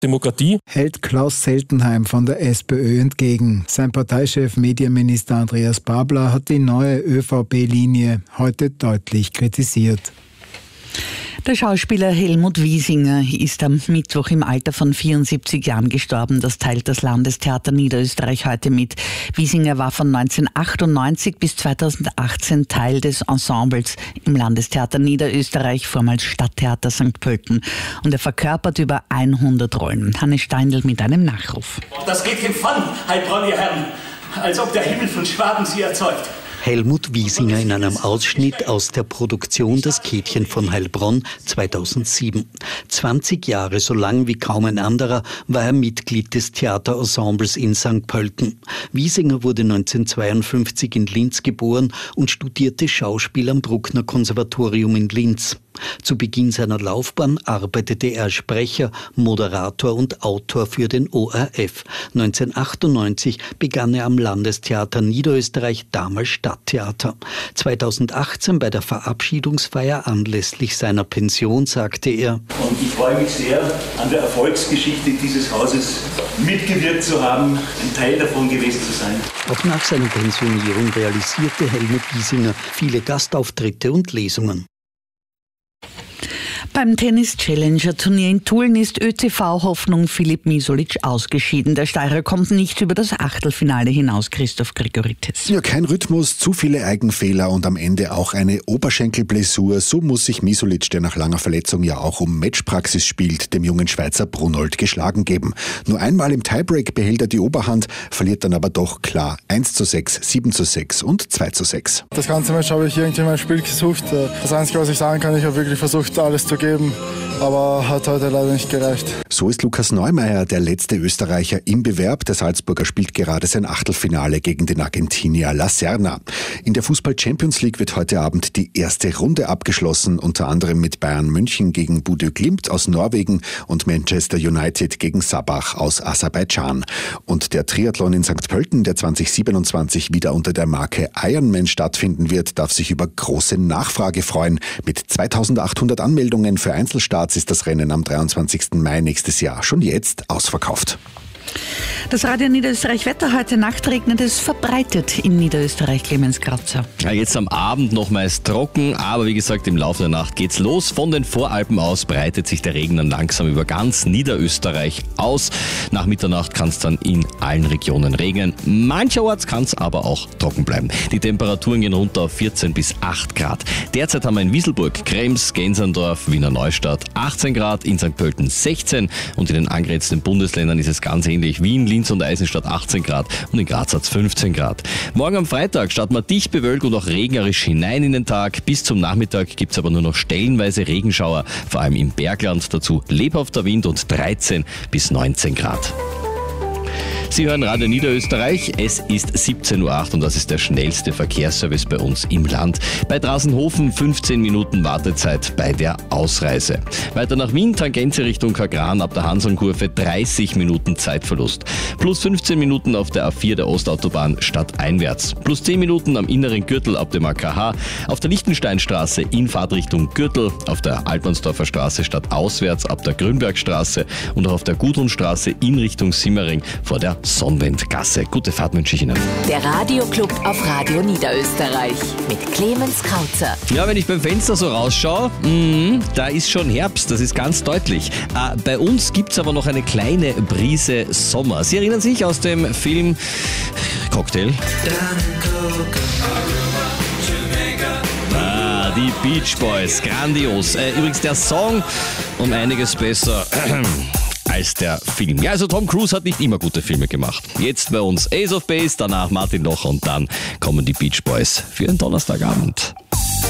Demokratie, hält Klaus Seltenheim von der SPÖ entgegen. Sein Parteichef Medienminister Andreas Babler hat die neue ÖVP-Linie heute deutlich kritisiert. Der Schauspieler Helmut Wiesinger ist am Mittwoch im Alter von 74 Jahren gestorben. Das teilt das Landestheater Niederösterreich heute mit. Wiesinger war von 1998 bis 2018 Teil des Ensembles im Landestheater Niederösterreich, vormals Stadttheater St. Pölten. Und er verkörpert über 100 Rollen. Hannes Steindl mit einem Nachruf. Das geht im Fun, Heilbronn, ihr Herren, als ob der Himmel von Schwaben sie erzeugt. Helmut Wiesinger in einem Ausschnitt aus der Produktion Das Käthchen von Heilbronn 2007. 20 Jahre, so lang wie kaum ein anderer, war er Mitglied des Theaterensembles in St. Pölten. Wiesinger wurde 1952 in Linz geboren und studierte Schauspiel am Bruckner Konservatorium in Linz. Zu Beginn seiner Laufbahn arbeitete er als Sprecher, Moderator und Autor für den ORF. 1998 begann er am Landestheater Niederösterreich, damals Stadttheater. 2018 bei der Verabschiedungsfeier anlässlich seiner Pension sagte er: Und ich freue mich sehr, an der Erfolgsgeschichte dieses Hauses mitgewirkt zu haben, ein Teil davon gewesen zu sein. Auch nach seiner Pensionierung realisierte Helmut Wiesinger viele Gastauftritte und Lesungen. Beim Tennis-Challenger-Turnier in Tulln ist ÖTV-Hoffnung Filip Misolic ausgeschieden. Der Steirer kommt nicht über das Achtelfinale hinaus, Christoph Gregoritis. Ja, kein Rhythmus, zu viele Eigenfehler und am Ende auch eine Oberschenkelblessur. So muss sich Misolic, der nach langer Verletzung ja auch um Matchpraxis spielt, dem jungen Schweizer Brunold geschlagen geben. Nur einmal im Tiebreak behält er die Oberhand, verliert dann aber doch klar 1:6, 7:6 und 2:6. Das ganze Match habe ich irgendwie mein Spiel gesucht. Das Einzige, was ich sagen kann, ich habe wirklich versucht, alles zu geben, aber hat heute leider nicht gereicht. So ist Lukas Neumeier der letzte Österreicher im Bewerb. Der Salzburger spielt gerade sein Achtelfinale gegen den Argentinier La Serna. In der Fußball-Champions League wird heute Abend die erste Runde abgeschlossen, unter anderem mit Bayern München gegen Bodø Glimt aus Norwegen und Manchester United gegen Sabah aus Aserbaidschan. Und der Triathlon in St. Pölten, der 2027 wieder unter der Marke Ironman stattfinden wird, darf sich über große Nachfrage freuen. Mit 2800 Anmeldungen für Einzelstarts ist das Rennen am 23. Mai nächstes Jahr schon jetzt ausverkauft. Das Radio Niederösterreich Wetter. Heute Nacht regnet es verbreitet in Niederösterreich. Clemens Krauzer. Ja, jetzt am Abend noch meist trocken, aber wie gesagt, im Laufe der Nacht geht's los. Von den Voralpen aus breitet sich der Regen dann langsam über ganz Niederösterreich aus. Nach Mitternacht kann es dann in allen Regionen regnen. Mancherorts kann es aber auch trocken bleiben. Die Temperaturen gehen runter auf 14 bis 8 Grad. Derzeit haben wir in Wieselburg, Krems, Genserndorf, Wiener Neustadt 18 Grad, in St. Pölten 16 und in den angrenzenden Bundesländern ist es ganz ähnlich. Wien, Linz und Eisenstadt 18 Grad und in Graz hat es 15 Grad. Morgen am Freitag starten wir dicht bewölkt und auch regnerisch hinein in den Tag. Bis zum Nachmittag gibt es aber nur noch stellenweise Regenschauer, vor allem im Bergland. Dazu lebhafter Wind und 13 bis 19 Grad. Sie hören Radio Niederösterreich, es ist 17:08 Uhr und das ist der schnellste Verkehrsservice bei uns im Land. Bei Drasenhofen 15 Minuten Wartezeit bei der Ausreise. Weiter nach Wien, Tangente Richtung Kagran ab der Hansonkurve 30 Minuten Zeitverlust. Plus 15 Minuten auf der A4 der Ostautobahn stadteinwärts. Plus 10 Minuten am inneren Gürtel ab dem AKH. Auf der Lichtensteinstraße in Fahrtrichtung Gürtel. Auf der Alpansdorfer Straße stadtauswärts ab der Grünbergstraße und auch auf der Gudrunstraße in Richtung Simmering vor der Sonnwendgasse. Gute Fahrt wünsche ich Ihnen. Der Radioclub auf Radio Niederösterreich mit Clemens Krauzer. Ja, wenn ich beim Fenster so rausschaue, da ist schon Herbst, das ist ganz deutlich. Bei uns gibt es aber noch eine kleine Brise Sommer. Sie erinnern sich aus dem Film Cocktail? Die Beach Boys, grandios. Übrigens der Song um einiges besser als der Film. Ja, also Tom Cruise hat nicht immer gute Filme gemacht. Jetzt bei uns Ace of Base, danach Martin Locher und dann kommen die Beach Boys für einen Donnerstagabend.